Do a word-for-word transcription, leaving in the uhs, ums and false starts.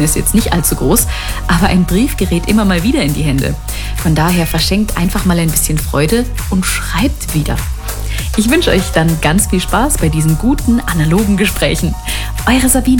ist jetzt nicht allzu groß, aber ein Brief gerät immer mal wieder in die Hände. Von daher verschenkt einfach mal ein bisschen Freude und schreibt wieder. Ich wünsche euch dann ganz viel Spaß bei diesen guten analogen Gesprächen. Eure Sabine.